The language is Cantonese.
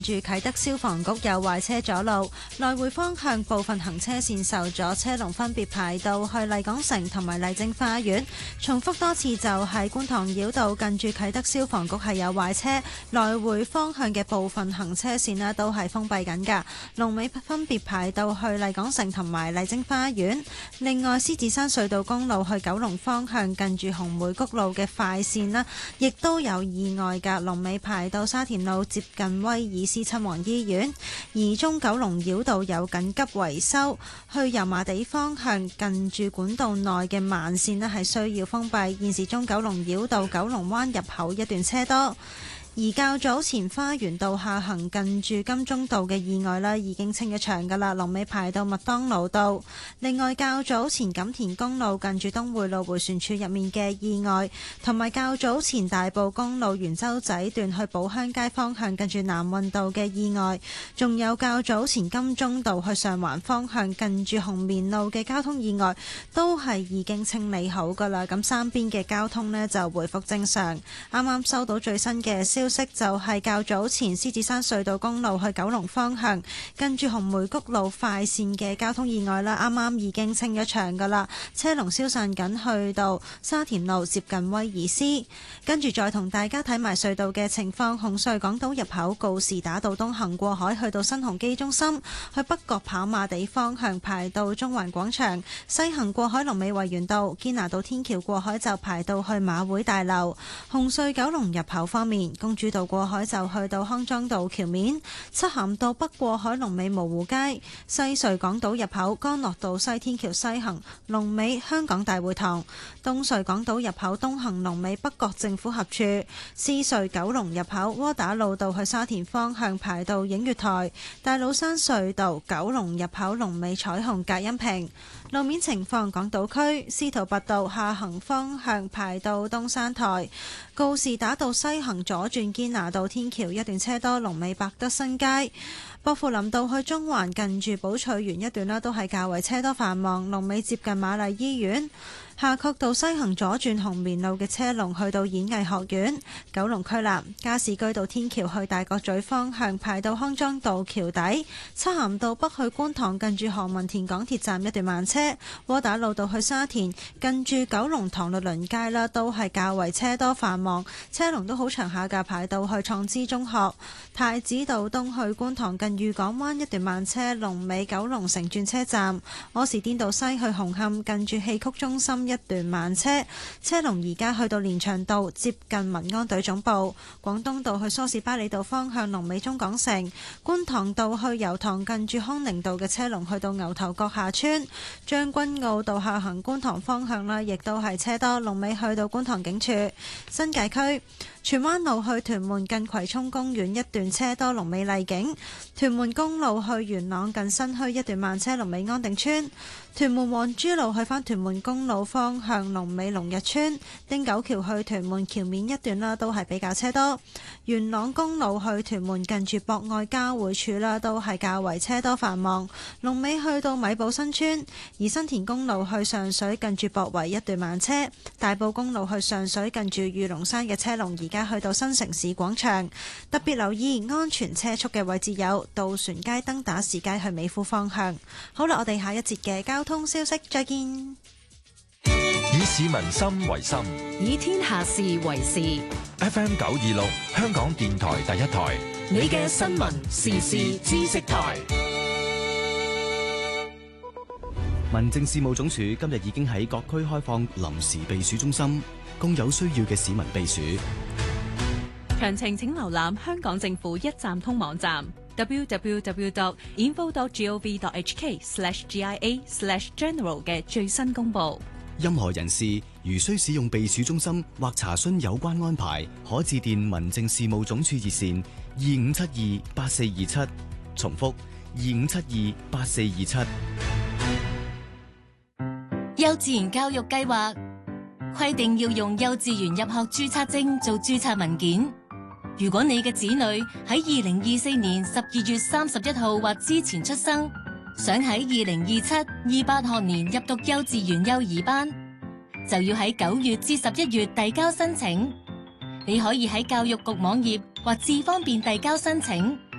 住啟德消防局有壞車阻路，來回方向部分行車線受阻，車龍分別排到去麗港城同埋麗晶花園。重複多次，就係觀塘繞道近住啟德消防局係有壞車，來回方向嘅部分行車線呢都係封閉緊㗎，龍尾分別排到去麗港城同埋麗晶花園。另外，獅子山隧道公路去九龍方向近住紅梅谷路嘅快線啦，亦都有意外㗎，龍尾排到沙田路接近威爾斯親王醫院。而中九龍繞道有緊急維修，去油麻地方向近住管道內嘅慢線呢係需要封閉，現時中九龍繞道九龍灣入口一段車多。而較早前花園道下行近住金鐘道嘅意外呢已經清咗場㗎啦，龍尾排到麥當勞道。另外，較早前錦田公路近住東匯路迴旋處入面嘅意外，同埋較早前大埔公路元洲仔段去寶鄉街方向近住南運道嘅意外，仲有較早前金鐘道去上環方向近住紅棉路嘅交通意外，都係已經清理好㗎啦。咁三邊嘅交通呢就回復正常。啱啱收到最新嘅消息就係較早前獅子山隧道公路去九龍方向跟住紅梅谷路快線嘅交通意外啦，啱啱已經清咗場㗎啦，車龍消散緊去到沙田路接近威爾斯。跟住再同大家睇埋隧道嘅情況，紅隧港島入口告士打道東行過海去到新鴻基中心，去北角跑馬地方向排到中環廣場，西行過海龍尾維園道，堅拿道天橋過海就排到去馬會大樓。紅隧九龍入口方面，公主道過海就去到康莊道橋面，漆咸道北過海龍尾蕪湖街，西隧港島入口干諾道西天橋西行龍尾香港大會堂，東隧港島入口東行龍尾北角政府合署，獅隧九龍入口窩打老道去沙田方向排到映月台，大老山隧道九龍入口龍尾彩虹隔音屏。路面情況，港島區司徒拔道下行方向排到東山台，告士打道西行左轉堅拿道天橋一段車多，龍尾百德新街。薄扶林道去中環近住寶翠園一段啦，都係較為車多繁忙，龍尾接近瑪麗醫院。夏慤道西行左轉紅棉路嘅車龍去到演藝學院。九龍區南加士居道天橋去大角咀方向排到康莊道橋底，漆咸道北去觀塘近住何文田港鐵站一段慢車，窩打老道去沙田近住九龍塘律倫街啦，都係較為車多繁忙，車龍都好長下㗎，排到去創知中學。太子道東去觀塘近裕港灣一段慢車，龍尾九龍城轉車站。柯士甸道西去紅磡近住戲曲中心一段慢車，車龍而家去到連翔道接近民安隊總部。廣東道去梳士巴利道方向龍尾中港城，觀塘道去油塘近住康寧道嘅車龍去到牛頭角下村。將軍澳道下行觀塘方向啦，亦都係車多，龍尾去到觀塘警署。新界區荃灣路去屯門近葵涌公園一段車多，龍尾麗景。屯門公路去元朗近新墟一段慢車，龍尾安定村。屯門皇珠路去返屯門公路方向龍尾龍日村。汀九橋去屯門橋面一段啦，都係比較車多。元朗公路去屯門近住博愛交匯處啦，都係較為車多繁忙，龍尾去到米埔新村。而新田公路去上水近住博圍一段慢車。大埔公路去上水近住御龍山嘅車龍而家去到新城市廣場。特別留意安全車速嘅位置有渡船街、登打士街去美孚方向。好啦，我哋下一節嘅交通消息再見。 以市民心為心， 以天下事為事。 FM 926香港電台第一台， 你嘅新聞時事知識台。 民政事務總署今日已經喺各區開放臨時避暑中心，供有需要嘅市民避暑。 詳情請瀏覽香港政府一站通網站 www.info.gov.hk/GIA/general 嘅最新公佈。 任何人士如需使用避暑中心或查詢有關安排，可致電民政事務總署熱線25728427，重複25728427。 幼稚園教育計劃規定要用幼稚園入學註冊證做註冊文件。如果你嘅子女喺2024年12月31號或之前出生，想喺2027-28學年入讀幼稚園幼兒班，就要喺9月至11月遞交申請。你可以喺教育局網頁或智方便遞交申請。